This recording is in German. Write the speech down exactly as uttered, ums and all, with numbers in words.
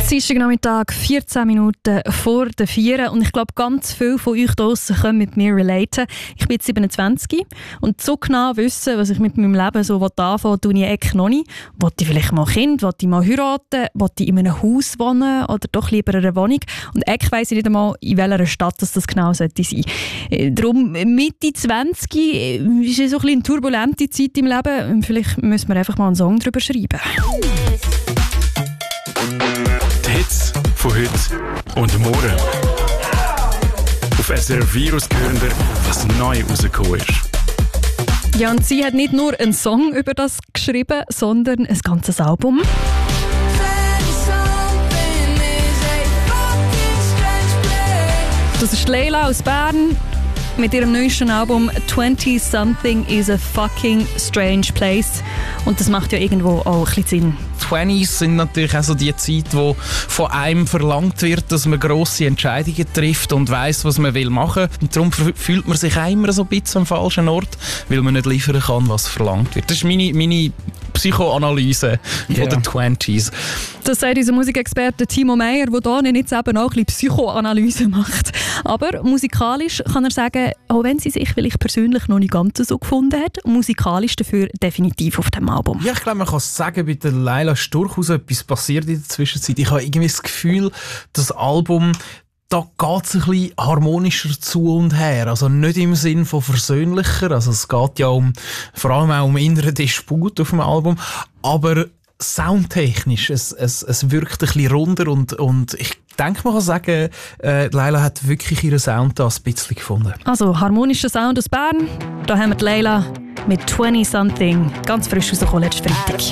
Dienstagnachmittag, vierzehn Minuten vor der vier. Und ich glaube, ganz viele von euch draussen können mit mir relaten. Ich bin jetzt siebenundzwanzig und so genau wissen, was ich mit meinem Leben so anfangen will, tue ich eigentlich noch nicht. Will ich vielleicht mal ein Kind, will ich mal heiraten, will ich in einem Haus wohnen oder doch lieber in einer Wohnung? Und eigentlich weiss ich nicht einmal, in welcher Stadt das, das genau sollte sein. Darum, Mitte zwanzig ist so ein bisschen eine turbulente Zeit im Leben. Vielleicht müssen wir einfach mal einen Song darüber schreiben. Die Hits von heute und morgen. Auf S R F Virus hören wir, was neu rausgekommen ist. Ja, und sie hat nicht nur einen Song über das geschrieben, sondern ein ganzes Album. Das ist Leila aus Bern mit ihrem neuesten Album «twenty something is a fucking strange place». Und das macht ja irgendwo auch ein bisschen Sinn. zwanziger sind natürlich auch so die Zeit, wo von einem verlangt wird, dass man grosse Entscheidungen trifft und weiss, was man will machen. Und darum fühlt man sich auch immer so ein bisschen am falschen Ort, weil man nicht liefern kann, was verlangt wird. Das ist meine, meine Psychoanalyse yeah. von den zwanziger. Das sagt unser Musikexperte Timo Meyer, der hier jetzt eben auch ein bisschen Psychoanalyse macht. Aber musikalisch kann er sagen, auch wenn sie sich vielleicht persönlich noch nicht ganz so gefunden hat, musikalisch dafür definitiv auf dem Album. Ja, ich glaube, man kann sagen, bei der Leila ist durchaus etwas passiert in der Zwischenzeit. Ich habe irgendwie das Gefühl, das Album, da geht es ein bisschen harmonischer zu und her. Also nicht im Sinn von versöhnlicher. Also es geht ja um, vor allem auch um inneren Disput auf dem Album. Aber soundtechnisch, es, es, es wirkt ein bisschen runder und, und ich denke, man kann sagen, äh, Leila hat wirklich ihren Sound da ein bisschen gefunden. Also harmonischer Sound aus Bern. Da haben wir die Leila mit «twenty something», ganz frisch rausgekommen letzten Freitag.